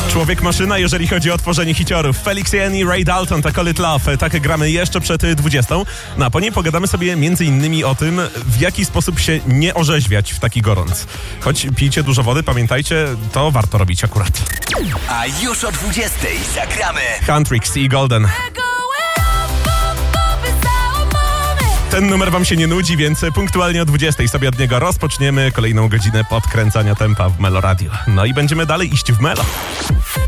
Człowiek maszyna, jeżeli chodzi o tworzenie hiciorów. Felix Jen i Ray Dalton, to Call It Love. Tak gramy jeszcze przed 20. No a po niej pogadamy sobie m.in. o tym, w jaki sposób się nie orzeźwiać w taki gorąc. Choć pijcie dużo wody, pamiętajcie, to warto robić akurat. A już o 20 zagramy Huntrix i Golden. Ten numer wam się nie nudzi, więc punktualnie o 20 sobie od niego rozpoczniemy kolejną godzinę podkręcania tempa w Melo Radio. No i będziemy dalej iść w Melo.